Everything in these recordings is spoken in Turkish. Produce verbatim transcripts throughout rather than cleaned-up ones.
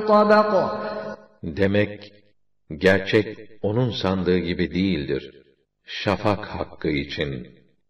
طَبَقٍ. Demek, gerçek onun sandığı gibi değildir. Şafak hakkı için,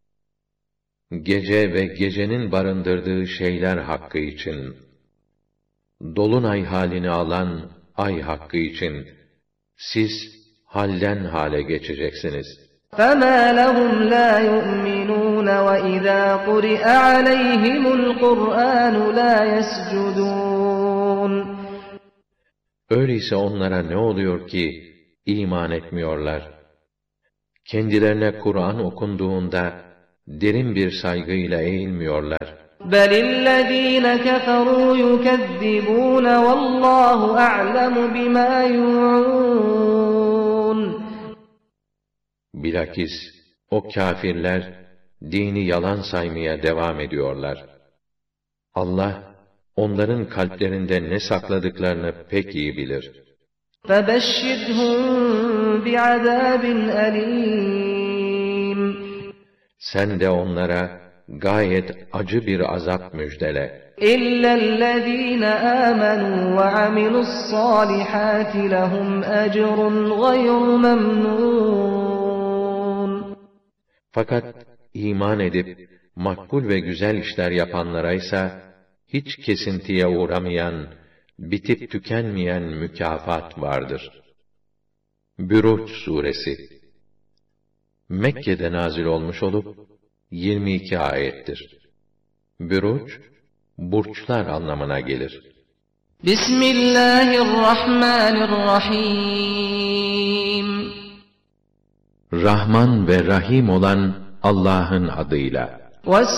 gece ve gecenin barındırdığı şeyler hakkı için, dolunay halini alan ay hakkı için, siz halden hale geçeceksiniz. فَمَا لَهُمْ لَا يُؤْمِنُونَ وَإِذَا قُرِئَ عَلَيْهِمُ الْقُرْآنُ لَا يَسْجُدُونَ. Öyleyse onlara ne oluyor ki iman etmiyorlar? Kendilerine Kur'an okunduğunda derin bir saygıyla eğilmiyorlar. بَلِ الَّذ۪ينَ كَفَرُوا يُكَذِّبُونَ وَاللّٰهُ أَعْلَمُ بِمَا يُوعُونَ. Bilakis o kâfirler dini yalan saymaya devam ediyorlar. Allah onların kalplerinde ne sakladıklarını pek iyi bilir. فَبَشِّرْهُمْ بِعَذَابٍ أَلِيمٍ. Sen de onlara gayet acı bir azap müjdele. إِلَّا الَّذ۪ينَ آمَنُوا وَعَمِلُوا الصَّالِحَاتِ لَهُمْ أَجْرٌ غَيْرُ مَمْنُونٍ. Fakat iman edip makbul ve güzel işler yapanlara ise hiç kesintiye uğramayan, bitip tükenmeyen mükafat vardır. Büruç Suresi Mekke'de nazil olmuş olup yirmi iki ayettir. Büruç, burçlar anlamına gelir. Bismillahirrahmanirrahim. Rahman ve Rahim olan Allah'ın adıyla.